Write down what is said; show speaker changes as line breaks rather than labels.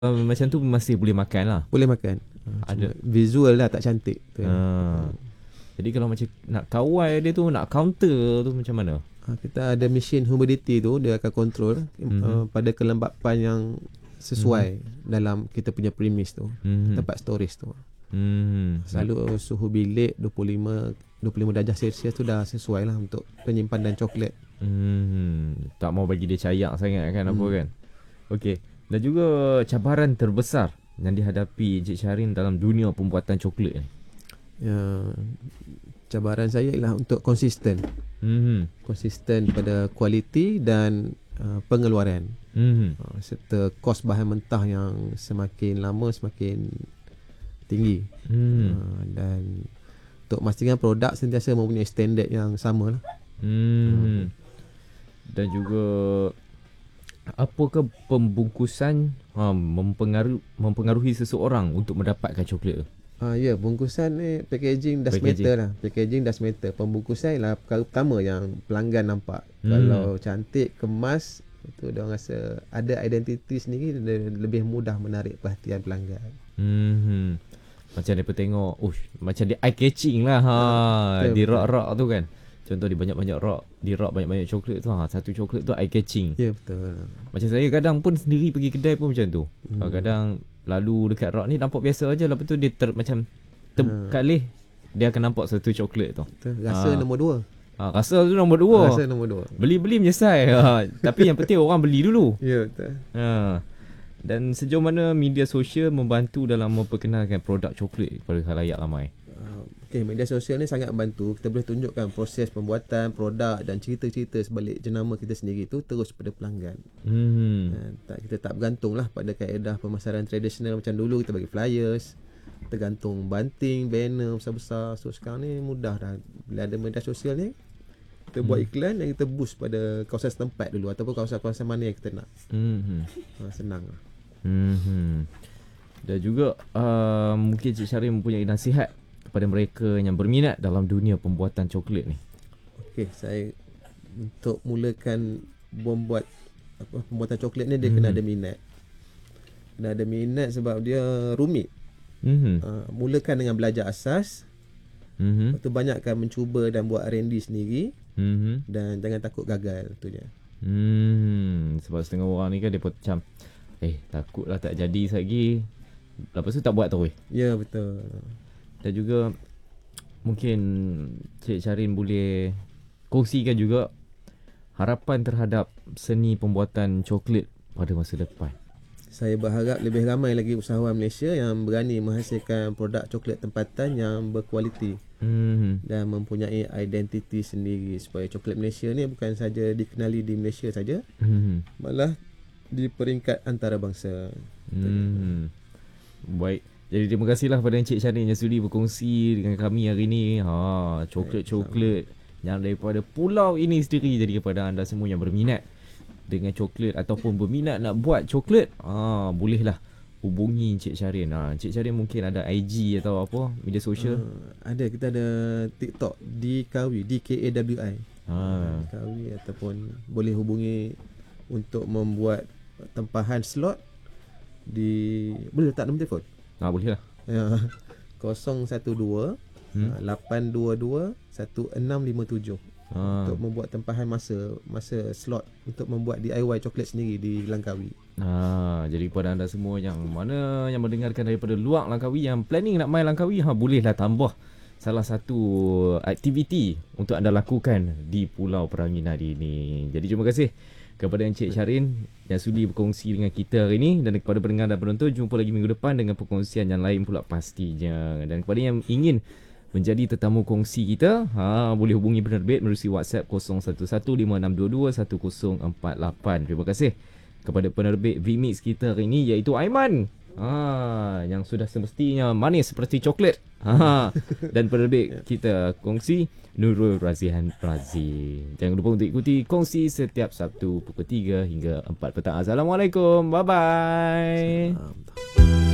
macam tu masih boleh makan lah.
Boleh makan.
Ada.
Cuma visual lah tak cantik tu.
Jadi kalau macam nak kawal dia tu, nak counter tu macam mana?
Kita ada mesin humidity tu, dia akan control pada kelembapan yang sesuai dalam kita punya premise tu, tempat storage tu. Selalu suhu bilik 25 darjah Celsius tu dah sesuai lah untuk penyimpanan coklat.
Tak mau bagi dia cayak sangat kan, apa kan. Okey. Dan juga cabaran terbesar yang dihadapi Encik Shahrin dalam dunia pembuatan coklat ni.
Cabaran saya ialah untuk konsisten. Konsisten pada kualiti dan pengeluaran. Serta kos bahan mentah yang semakin lama semakin tinggi. Dan untuk memastikan produk sentiasa mempunyai standard yang sama lah.
Dan juga apakah pembungkusan mempengaruhi seseorang untuk mendapatkan coklat tu?
Ya, bungkusan ni packaging does matter lah. Packaging does matter. Pembungkusan ialah perkara pertama yang pelanggan nampak. Kalau cantik, kemas, itu dia orang rasa ada identiti sendiri, lebih mudah menarik perhatian pelanggan.
Macam dia tengok, macam dia eye catching lah di rak-rak tu kan. Contoh di banyak-banyak rak, di rak banyak-banyak coklat tu, satu coklat tu eye catching.
Ya, betul.
Macam saya kadang pun sendiri pergi kedai pun macam tu. Kadang lalu dekat rak ni nampak biasa aja, lepas tu dia macam terkalih, dia akan nampak satu coklat tu.
Rasa nombor 2.
Rasa tu nombor 2.
Rasa nombor 2.
Beli-beli menyesal. Tapi yang penting orang beli dulu.
Ya, betul.
Dan sejauh mana media sosial membantu dalam memperkenalkan produk coklat kepada khalayak ramai?
Media sosial ni sangat membantu. Kita boleh tunjukkan proses pembuatan produk dan cerita-cerita sebalik jenama kita sendiri tu terus pada pelanggan. Kita tak bergantung lah pada kaedah pemasaran tradisional macam dulu. Kita bagi flyers, kita gantung banting, banner besar-besar. So sekarang ni mudah dah. Bila ada media sosial ni, kita buat iklan yang kita boost pada kawasan setempat dulu, ataupun kawasan-kawasan mana yang kita nak. Senang lah.
Dan juga mungkin Cik Shahrin mempunyai nasihat kepada mereka yang berminat dalam dunia pembuatan coklat ni.
Saya untuk mulakan pembuatan coklat ni, dia kena ada minat. Kena ada minat sebab dia rumit. Mulakan dengan belajar asas. Lepas tu banyakkan mencuba dan buat R&D sendiri. Dan jangan takut gagal tu je.
Sebab setengah orang ni kan dia macam takutlah tak jadi lagi, lepas tu tak buat terus.
Ya, betul.
Dan juga mungkin Cik Shahrin boleh kongsikan juga harapan terhadap seni pembuatan coklat pada masa depan.
Saya berharap lebih ramai lagi usahawan Malaysia yang berani menghasilkan produk coklat tempatan yang berkualiti dan mempunyai identiti sendiri, supaya coklat Malaysia ni bukan saja dikenali di Malaysia saja, malah di peringkat antarabangsa. Baik.
Jadi terima kasihlah kepada Encik Shahrin yang sudi berkongsi dengan kami hari ini. Coklat-coklat yang daripada pulau ini sendiri. Jadi kepada anda semua yang berminat dengan coklat ataupun berminat nak buat coklat, bolehlah hubungi Encik Shahrin. Encik Shahrin mungkin ada IG atau apa, media sosial?
Ada, kita ada TikTok DKAWI, DKAWI. DKAWI, ataupun boleh hubungi untuk membuat tempahan slot boleh letak nombor telefon?
Boleh lah.
012 822 1657 untuk membuat tempahan masa slot untuk membuat DIY coklat sendiri di Langkawi.
Jadi kepada anda semua yang mana yang mendengarkan daripada luar Langkawi, yang planning nak main Langkawi, bolehlah tambah salah satu aktiviti untuk anda lakukan di Pulau Perangin hari ini. Jadi terima kasih kepada Encik Shahrin yang sudi berkongsi dengan kita hari ini, dan kepada pendengar dan penonton, jumpa lagi minggu depan dengan perkongsian yang lain pula pastinya. Dan kepada yang ingin menjadi tetamu kongsi kita, boleh hubungi penerbit melalui WhatsApp 0115621048. Terima kasih kepada penerbit VMix kita hari ini, iaitu Aiman, yang sudah semestinya manis seperti coklat. Dan penerbit kita kongsi Nurul Razihan Razi. Jangan lupa untuk ikuti kongsi setiap Sabtu pukul 3 hingga 4 petang. Assalamualaikum. Bye bye.